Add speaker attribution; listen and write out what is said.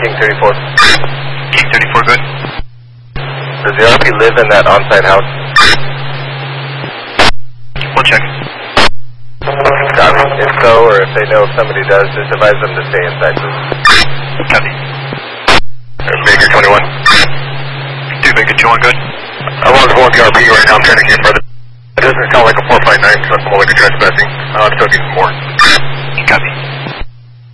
Speaker 1: King 34.
Speaker 2: King 34, good.
Speaker 1: Does the RP live in that on-site house?
Speaker 2: We'll check.
Speaker 1: Copy. If so, or if they know if somebody does, just advise them to stay inside, please.
Speaker 2: Copy.
Speaker 1: Baker 21.
Speaker 2: 2 Baker 21, good.
Speaker 1: I want to go on the RP right now. I'm trying to get further. It doesn't sound like a 459, so it's more like a trespassing. I'm still getting more.
Speaker 2: Copy.